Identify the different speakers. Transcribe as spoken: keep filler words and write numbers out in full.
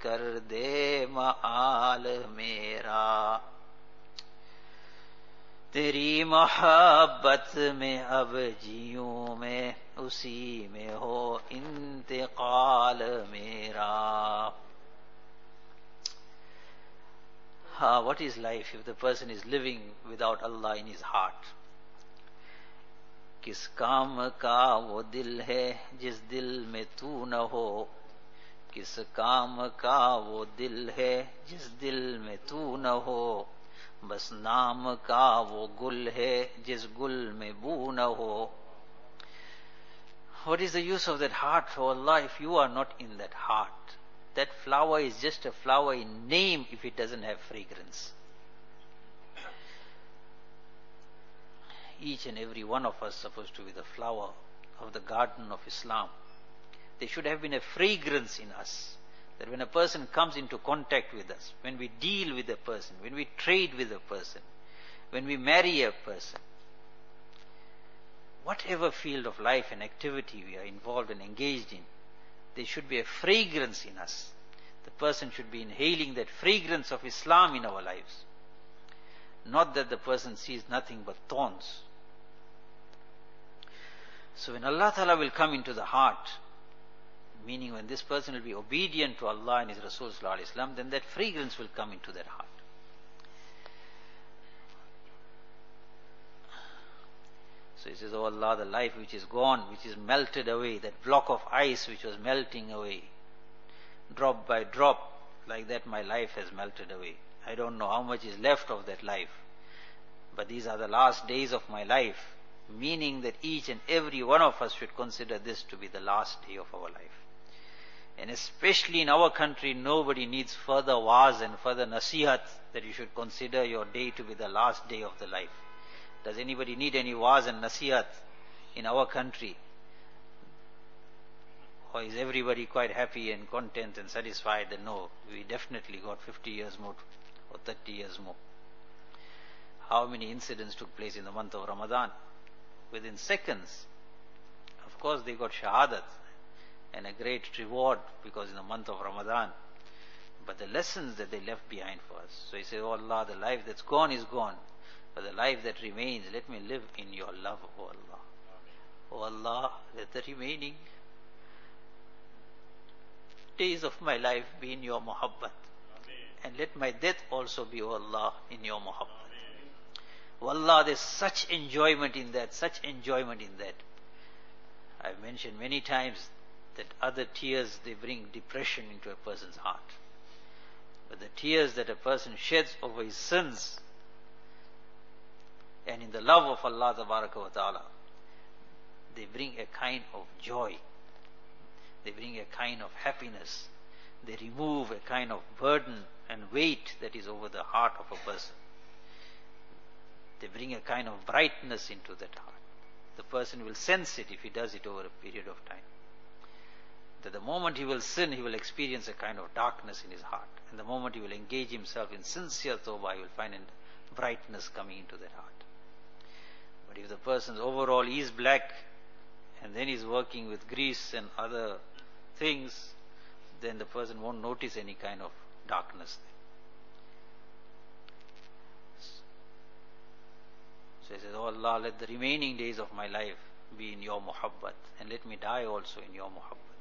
Speaker 1: कर दे मआल मेरा, तेरी मोहब्बत में अब जीऊं मैं, उसी में हो इंतकाल मेरा. Ah, what is life if the person is living without Allah in his heart? किस काम का वो दिल है जिस दिल में तू न हो, किस काम का वो दिल है जिस दिल में तू न हो, बस नाम का वो गुल है जिस गुल में बू न हो. What is the use of that heart, oh Allah, if you are not in that heart? That flower is just a flower in name if it doesn't have fragrance. Each and every one of us supposed to be the flower of the garden of Islam. There should have been a fragrance in us, that when a person comes into contact with us, when we deal with a person, when we trade with a person, when we marry a person, whatever field of life and activity we are involved and engaged in, there should be a fragrance in us. The person should be inhaling that fragrance of Islam in our lives. Not that the person sees nothing but thorns. So when Allah Ta'ala will come into the heart, meaning when this person will be obedient to Allah and His Rasul Sallallahu Alaihi Wasallam, then that fragrance will come into that heart. So he says, oh Allah, the life which is gone, which is melted away, that block of ice which was melting away, drop by drop, like that my life has melted away. I don't know how much is left of that life, but these are the last days of my life, meaning that each and every one of us should consider this to be the last day of our life. And especially in our country, nobody needs further waz and further nasihat that you should consider your day to be the last day of the life. Does anybody need any waz and nasihat in our country? Or is everybody quite happy and content and satisfied that no, we definitely got fifty years more or thirty years more? How many incidents took place in the month of Ramadan? Within seconds. Of course they got shahadat and a great reward because in the month of Ramadan. But the lessons that they left behind for us. So he said, oh Allah, the life that's gone is gone. But the life that remains, let me live in your love, O Allah. O Allah, let the remaining days of my life be in your muhabbat. And let my death also be, O Allah, in your muhabbat. O Allah, there's such enjoyment in that, such enjoyment in that. I've mentioned many times that other tears, they bring depression into a person's heart. But the tears that a person sheds over his sins, and in the love of Allah wa ta'ala, they bring a kind of joy. They bring a kind of happiness. They remove a kind of burden and weight that is over the heart of a person. They bring a kind of brightness into that heart. The person will sense it if he does it over a period of time. That the moment he will sin, he will experience a kind of darkness in his heart. And the moment he will engage himself in sincere tawbah, he will find a brightness coming into that heart. But if the person's overall is black, and then he's working with grease and other things, then the person won't notice any kind of darkness there. So he says, oh Allah, let the remaining days of my life be in your muhabbat, and let me die also in your muhabbat.